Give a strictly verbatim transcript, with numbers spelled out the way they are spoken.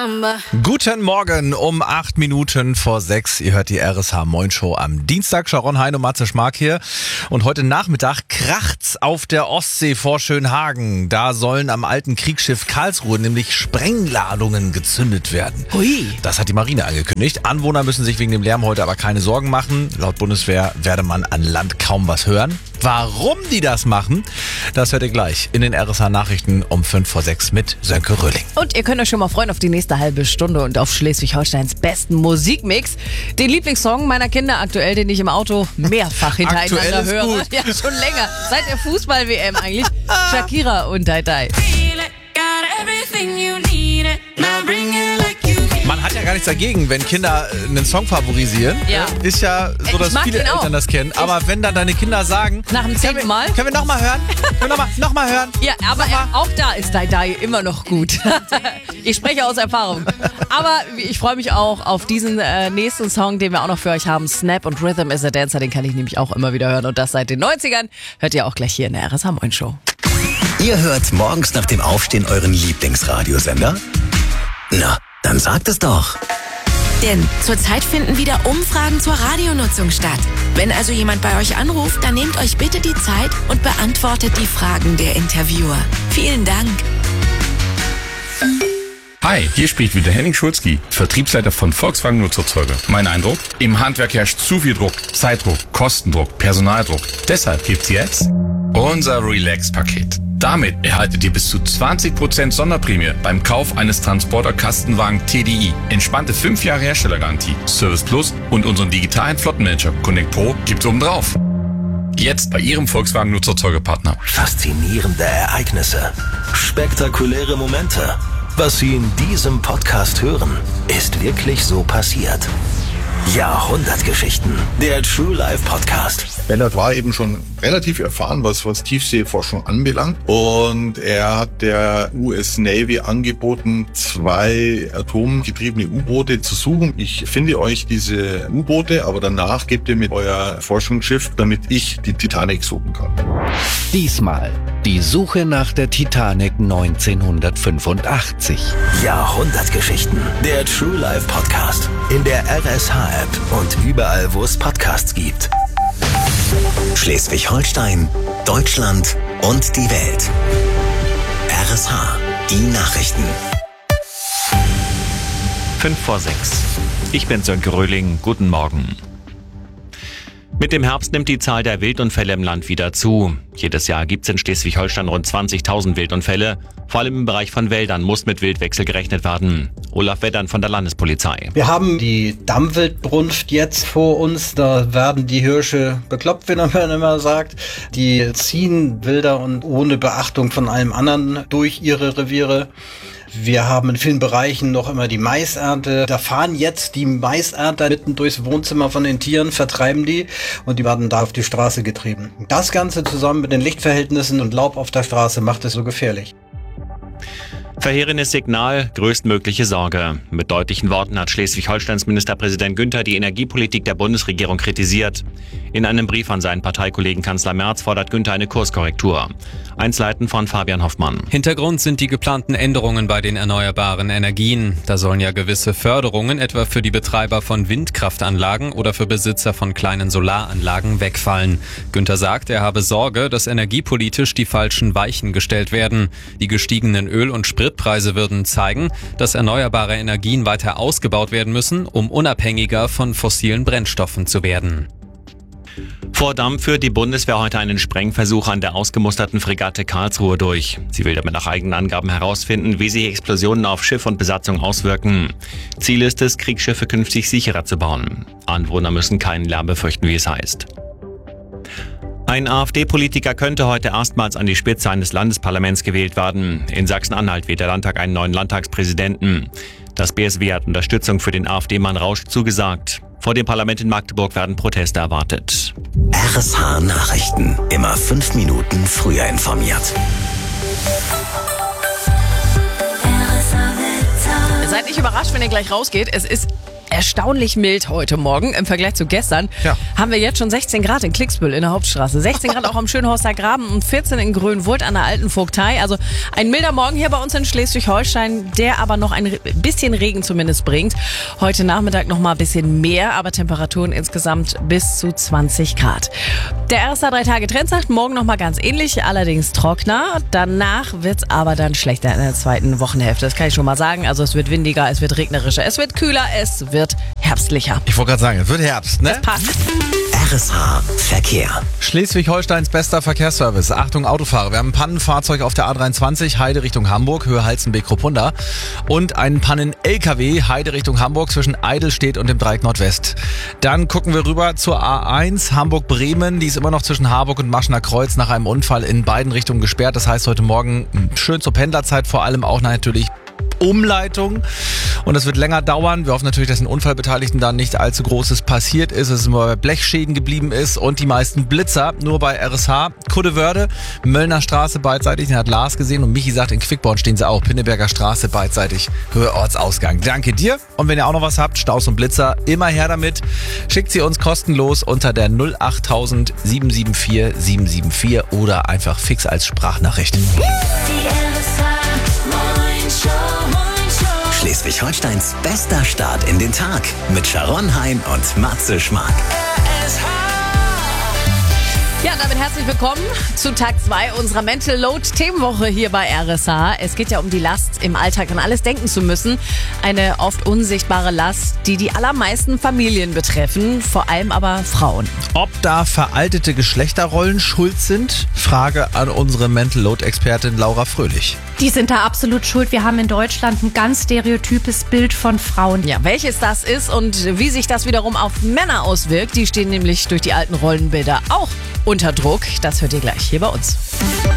number. Guten Morgen um acht Minuten vor sechs. Ihr hört die R S H Moin Show am Dienstag. Sharon Hein und Matze Schmark hier. Und heute Nachmittag kracht's auf der Ostsee vor Schönhagen. Da sollen am alten Kriegsschiff Karlsruhe nämlich Sprengladungen gezündet werden. Hui. Das hat die Marine angekündigt. Anwohner müssen sich wegen dem Lärm heute aber keine Sorgen machen. Laut Bundeswehr werde man an Land kaum was hören. Warum die das machen, das hört ihr gleich in den R S H Nachrichten um fünf vor sechs mit Sönke Röhling. Und ihr könnt euch schon mal freuen auf die nächste halbe Stunde und auf Schleswig-Holsteins besten Musikmix. Den Lieblingssong meiner Kinder aktuell, den ich im Auto mehrfach hintereinander höre. Gut. Ja, schon länger. Seit der Fußball-W M eigentlich. Shakira und Dai Dai. Man hat ja gar nichts dagegen, wenn Kinder einen Song favorisieren. Ja. Ist ja so, dass viele Eltern das kennen. Aber wenn dann deine Kinder sagen, nach dem zehnten Mal, können wir nochmal hören? Können wir nochmal noch mal hören? Ja, aber auch da ist Dai Dai immer noch gut. Ich spreche aus Erfahrung. Aber ich freue mich auch auf diesen äh, nächsten Song, den wir auch noch für euch haben. Snap und Rhythm is a Dancer, den kann ich nämlich auch immer wieder hören. Und das seit den neunzigern. Hört ihr auch gleich hier in der R S H Moin Show. Ihr hört morgens nach dem Aufstehen euren Lieblingsradiosender? Na, dann sagt es doch. Denn zurzeit finden wieder Umfragen zur Radionutzung statt. Wenn also jemand bei euch anruft, dann nehmt euch bitte die Zeit und beantwortet die Fragen der Interviewer. Vielen Dank. Hi, hier spricht wieder Henning Schulzki, Vertriebsleiter von Volkswagen Nutzerzeuger. Mein Eindruck? Im Handwerk herrscht zu viel Druck, Zeitdruck, Kostendruck, Personaldruck. Deshalb gibt's jetzt unser Relax-Paket. Damit erhaltet ihr bis zu zwanzig Prozent Sonderprämie beim Kauf eines Transporter-Kastenwagen T D I. Entspannte fünf Jahre Herstellergarantie, Service Plus und unseren digitalen Flottenmanager Connect Pro gibt's obendrauf. Jetzt bei Ihrem Volkswagen Nutzerzeugerpartner. Faszinierende Ereignisse, spektakuläre Momente. Was Sie in diesem Podcast hören, ist wirklich so passiert. Jahrhundertgeschichten, der True Life Podcast. Bellard war eben schon relativ erfahren, was, was Tiefseeforschung anbelangt. Und er hat der U S Navy angeboten, zwei atomgetriebene U-Boote zu suchen. Ich finde euch diese U-Boote, aber danach gebt ihr mir euer Forschungsschiff, damit ich die Titanic suchen kann. Diesmal die Suche nach der Titanic neunzehnhundertfünfundachtzig. Jahrhundertgeschichten, der True Life Podcast. In der R S H-App und überall, wo es Podcasts gibt. Schleswig-Holstein, Deutschland und die Welt. R S H, die Nachrichten. fünf vor sechs. Ich bin Sönke Röhling. Guten Morgen. Mit dem Herbst nimmt die Zahl der Wildunfälle im Land wieder zu. Jedes Jahr gibt es in Schleswig-Holstein rund zwanzigtausend Wildunfälle. Vor allem im Bereich von Wäldern muss mit Wildwechsel gerechnet werden. Olaf Weddern von der Landespolizei. Wir haben die Dammwildbrunft jetzt vor uns. Da werden die Hirsche bekloppt, wie man immer sagt. Die ziehen wilder und ohne Beachtung von allem anderen durch ihre Reviere. Wir haben in vielen Bereichen noch immer die Maisernte. Da fahren jetzt die Maisernter mitten durchs Wohnzimmer von den Tieren, vertreiben die und die werden da auf die Straße getrieben. Das Ganze zusammen mit den Lichtverhältnissen und Laub auf der Straße macht es so gefährlich. Verheerendes Signal, größtmögliche Sorge. Mit deutlichen Worten hat Schleswig-Holsteins Ministerpräsident Günther die Energiepolitik der Bundesregierung kritisiert. In einem Brief an seinen Parteikollegen Kanzler Merz fordert Günther eine Kurskorrektur. Einzelheiten von Fabian Hoffmann. Hintergrund sind die geplanten Änderungen bei den erneuerbaren Energien. Da sollen ja gewisse Förderungen, etwa für die Betreiber von Windkraftanlagen oder für Besitzer von kleinen Solaranlagen, wegfallen. Günther sagt, er habe Sorge, dass energiepolitisch die falschen Weichen gestellt werden. Die gestiegenen Öl- und Spritpreise würden zeigen, dass erneuerbare Energien weiter ausgebaut werden müssen, um unabhängiger von fossilen Brennstoffen zu werden. Vor Damm führt die Bundeswehr heute einen Sprengversuch an der ausgemusterten Fregatte Karlsruhe durch. Sie will damit nach eigenen Angaben herausfinden, wie sich Explosionen auf Schiff und Besatzung auswirken. Ziel ist es, Kriegsschiffe künftig sicherer zu bauen. Anwohner müssen keinen Lärm befürchten, wie es heißt. Ein AfD-Politiker könnte heute erstmals an die Spitze eines Landesparlaments gewählt werden. In Sachsen-Anhalt wählt der Landtag einen neuen Landtagspräsidenten. Das B S W hat Unterstützung für den AfD-Mann Rausch zugesagt. Vor dem Parlament in Magdeburg werden Proteste erwartet. R S H Nachrichten. Immer fünf Minuten früher informiert. Seid nicht überrascht, wenn ihr gleich rausgeht. Es ist erstaunlich mild heute Morgen im Vergleich zu gestern. Ja. Haben wir jetzt schon sechzehn Grad in Klicksbüll in der Hauptstraße. sechzehn Grad auch am Schönhorster Graben und vierzehn in Grönwuld an der Alten Vogtei. Also ein milder Morgen hier bei uns in Schleswig-Holstein, der aber noch ein bisschen Regen zumindest bringt. Heute Nachmittag noch mal ein bisschen mehr, aber Temperaturen insgesamt bis zu zwanzig Grad. Der R S A drei Tage Trend sagt, morgen noch mal ganz ähnlich, allerdings trockener. Danach wird's aber dann schlechter in der zweiten Wochenhälfte. Das kann ich schon mal sagen. Also es wird windiger, es wird regnerischer, es wird kühler, es wird herbstlicher. Ich wollte gerade sagen, es wird Herbst, ne? Das passt. R S H Verkehr. Schleswig-Holsteins bester Verkehrsservice. Achtung Autofahrer, wir haben ein Pannenfahrzeug auf der A dreiundzwanzig, Heide Richtung Hamburg, Höhe Halzenbeek-Kropunda. Und einen Pannen-L K W, Heide Richtung Hamburg, zwischen Eidelstedt und dem Dreieck Nordwest. Dann gucken wir rüber zur A eins, Hamburg-Bremen. Die ist immer noch zwischen Harburg und Maschener Kreuz nach einem Unfall in beiden Richtungen gesperrt. Das heißt, heute Morgen schön zur Pendlerzeit, vor allem auch natürlich Umleitung. Und das wird länger dauern. Wir hoffen natürlich, dass den Unfallbeteiligten da nicht allzu Großes passiert ist, dass es nur bei Blechschäden geblieben ist und die meisten Blitzer nur bei R S H. Kuddewörde, Möllner Straße beidseitig, den hat Lars gesehen und Michi sagt, in Quickborn stehen sie auch. Pinneberger Straße beidseitig, Höhe Ortsausgang. Danke dir. Und wenn ihr auch noch was habt, Staus und Blitzer, immer her damit. Schickt sie uns kostenlos unter der null achttausend sieben sieben vier sieben sieben vier oder einfach fix als Sprachnachricht. Schleswig-Holsteins bester Start in den Tag mit Sharon Hein und Matze Schmark. Ja, damit herzlich willkommen zu Tag zwei unserer Mental Load Themenwoche hier bei R S H. Es geht ja um die Last, im Alltag an alles denken zu müssen. Eine oft unsichtbare Last, die die allermeisten Familien betreffen, vor allem aber Frauen. Ob da veraltete Geschlechterrollen schuld sind? Frage an unsere Mental Load Expertin Laura Fröhlich. Die sind da absolut schuld. Wir haben in Deutschland ein ganz stereotypes Bild von Frauen. Ja, welches das ist und wie sich das wiederum auf Männer auswirkt, die stehen nämlich durch die alten Rollenbilder auch unter Druck. Das hört ihr gleich hier bei uns.